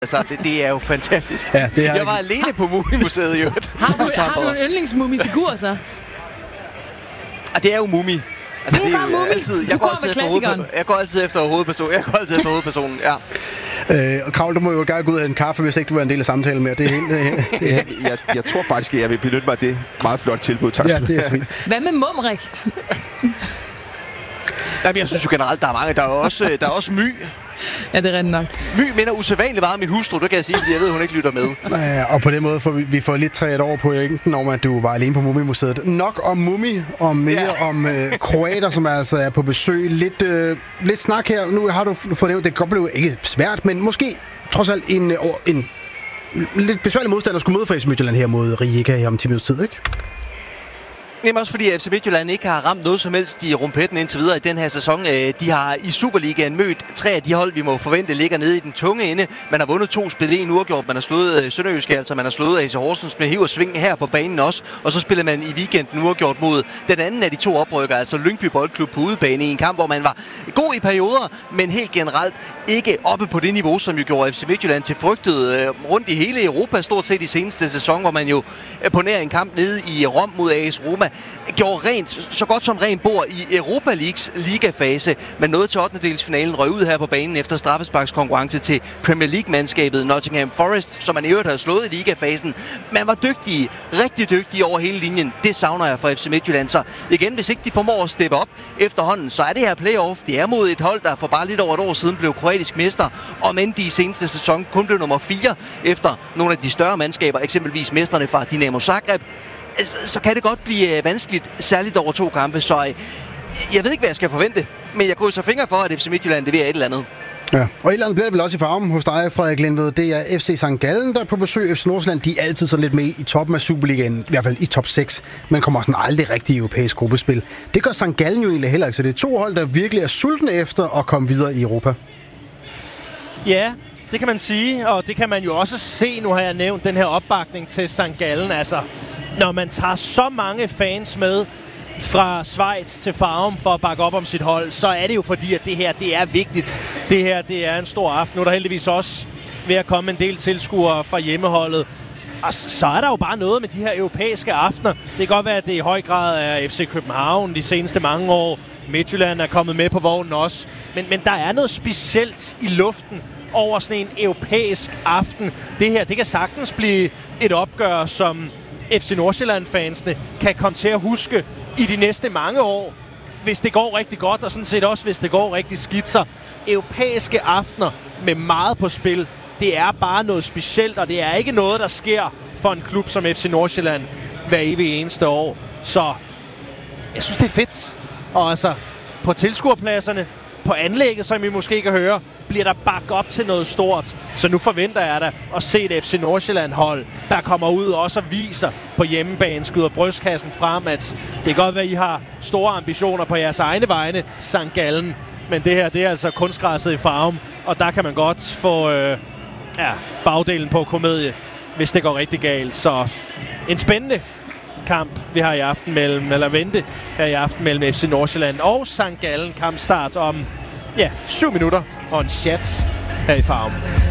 Altså, det er jo fantastisk. Ja, jeg var alene på Mumimuseet i øvrigt. Har du en yndlingsmumifigur så? Det er jo Mumi. Altså, det er bare Mumi. Altid, jeg går altid efter hovedpersonen. Ja. Og Kravl, du må jo gerne gå ud af en kaffe, hvis ikke du er en del af samtalen med. Det er helt, jeg tror faktisk, at jeg vil benytte mig af det meget flot tilbud. Tak. Ja, det er fint. Hvad med Mumrik? Jamen, jeg synes jo generelt, der er mange. Der er også My. Ja, det er rent nok. My minder usædvanligt meget om min hustru, det kan jeg sige, fordi jeg ved, hun ikke lytter med. Og på den måde får vi får lidt træet over på enten om, at du var alene på Mumimuseet. Nok om Mumi, og mere om kroater, som altså er på besøg. Lidt snak her. Nu har du fået nævnt, det kan blive ikke svært, men måske trods alt en lidt besværlig modstander skulle møde for FC Midtjylland her mod Rijeka her om 10 minutters tid, ikke? Jamen også fordi FC Midtjylland ikke har ramt noget som helst i rumpetten indtil videre i den her sæson. De har i Superligaen mødt 3 af de hold, vi må forvente ligger nede i den tunge ende. Man har vundet 2 spil, 1 uafgjort. Man har slået Sønderjyske, altså man har slået AC Horsens med hiv og sving her på banen også. Og så spiller man i weekenden uafgjort mod den anden af de 2 oprykker, altså Lyngby Boldklub på udebane i en kamp, hvor man var god i perioder, men helt generelt ikke oppe på det niveau, som jo gjorde FC Midtjylland til frygtet rundt i hele Europa, stort set i seneste sæson, hvor man jo på nær en kamp nede i Rom mod AS Roma gjorde rent, så godt som rent bord i Europa Leagues ligafase, men nåede til 8. røg ud her på banen efter straffesparkskonkurrence til Premier League-mandskabet Nottingham Forest, som man i øvrigt havde slået i ligafasen. Man var dygtige, rigtig dygtige over hele linjen. Det savner jeg fra FC Midtjylland. Så igen, hvis ikke de formår at steppe op efterhånden, så er det her playoff. Det er mod et hold, der for bare lidt over et år siden blev kroatisk mester, og men de i seneste sæson kun blev nummer 4 efter nogle af de større mandskaber, eksempelvis mesterne fra Dinamo Zagreb. Så kan det godt blive vanskeligt, særligt over 2 kampe, så jeg ved ikke, hvad jeg skal forvente, men jeg krydser fingre for, at FC Midtjylland leverer et eller andet. Ja, og et eller andet bliver det vel også i farven hos dig, Frederik Lindved. Det er FC St. Gallen, der er på besøg. FC Nordsjælland, de er altid sådan lidt med i toppen af Superligaen, i hvert fald i top 6, men kommer sådan aldrig rigtig i europæisk gruppespil. Det gør St. Gallen jo egentlig heller ikke, så det er 2 hold, der virkelig er sultne efter at komme videre i Europa. Ja, det kan man sige, og det kan man jo også se, nu har jeg nævnt den her opbakning til St. Gallen, altså når man tager så mange fans med fra Schweiz til Farum for at bakke op om sit hold, så er det jo fordi, at det her, det er vigtigt. Det her, det er en stor aften. Nu er der heldigvis også ved at komme en del tilskuere fra hjemmeholdet. Og så er der jo bare noget med de her europæiske aftener. Det kan godt være, at det i høj grad er FC København de seneste mange år. Midtjylland er kommet med på vognen også. Men der er noget specielt i luften over sådan en europæisk aften. Det her, det kan sagtens blive et opgør, som FC Nordsjælland-fansene kan komme til at huske i de næste mange år, hvis det går rigtig godt, og sådan set også, hvis det går rigtig skidt. Så europæiske aftener med meget på spil, det er bare noget specielt, og det er ikke noget, der sker for en klub som FC Nordsjælland hver evig eneste år. Så jeg synes, det er fedt. Og altså, på tilskuerpladserne, på anlægget, som I måske kan høre, bliver der bakket op til noget stort. Så nu forventer jeg da at se et FC Nordsjælland-hold, der kommer ud og også viser på hjemmebane, skyder brystkassen frem, at det kan godt være, at I har store ambitioner på jeres egne vegne, St. Gallen. Men det her, det er altså kunstgræsset i Farum, og der kan man godt få bagdelen på komedie, hvis det går rigtig galt. Så en spændende kamp, vi har i aften vente her i aften mellem FC Nordsjælland og St. Gallen. Kampstart om 7 minutter og en chat her i Farum.